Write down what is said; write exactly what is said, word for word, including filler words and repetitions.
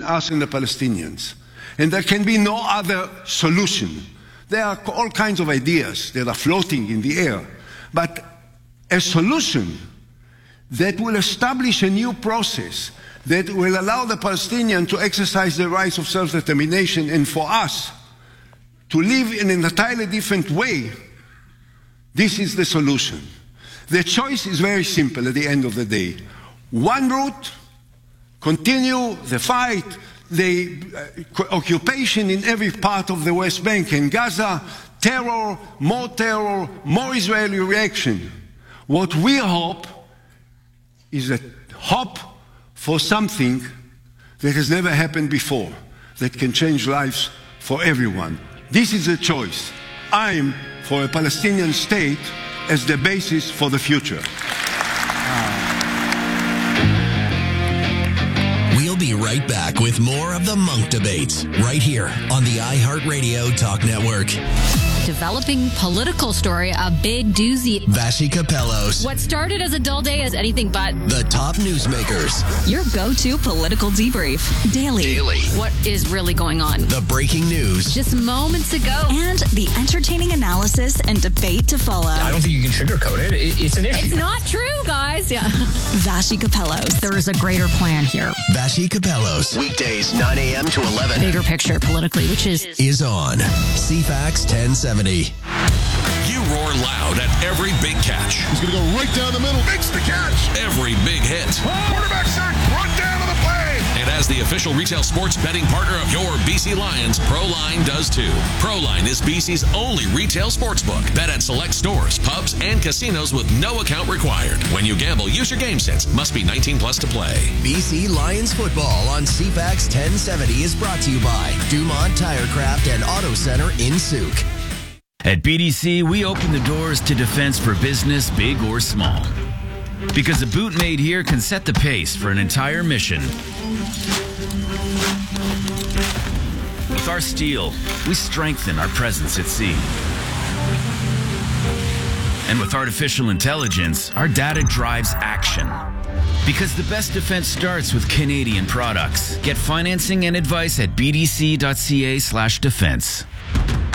us and the Palestinians. And there can be no other solution. There are all kinds of ideas that are floating in the air. But a solution that will establish a new process that will allow the Palestinians to exercise their rights of self-determination and for us to live in an entirely different way, this is the solution. The choice is very simple at the end of the day. One route, continue the fight, the uh, occupation in every part of the West Bank and Gaza, terror, more terror, more Israeli reaction. What we hope is a hope for something that has never happened before, that can change lives for everyone. This is a choice. I'm for a Palestinian state as the basis for the future. We'll be right back with more of the Monk Debates right here on the iHeartRadio Talk Network. Developing political story, a big doozy. Vassy Kapelos. What started as a dull day is anything but. The top newsmakers. Your go-to political debrief. Daily. Daily. What is really going on? The breaking news. Just moments ago. And the entertaining analysis and debate to follow. I don't think you can sugarcoat it. it it's an issue. It's not true, guys. Yeah. Vassy Kapelos. There is a greater plan here. Vassy Kapelos. Weekdays nine a.m. to eleven. Bigger picture politically, which is... Is on C FAX ten seventy. You roar loud at every big catch. He's going to go right down the middle. Makes the catch. Every big hit. Quarterback sack. Run down to the play. And as the official retail sports betting partner of your B C Lions, ProLine does too. ProLine is B C's only retail sportsbook. Bet at select stores, pubs, and casinos with no account required. When you gamble, use your game sense. Must be nineteen plus to play. B C Lions football on C FAX ten seventy is brought to you by Dumont Tirecraft and Auto Center in Souk. At B D C, we open the doors to defense for business, big or small. Because a boot made here can set the pace for an entire mission. With our steel, we strengthen our presence at sea. And with artificial intelligence, our data drives action. Because the best defense starts with Canadian products. Get financing and advice at bdc.ca slash defense.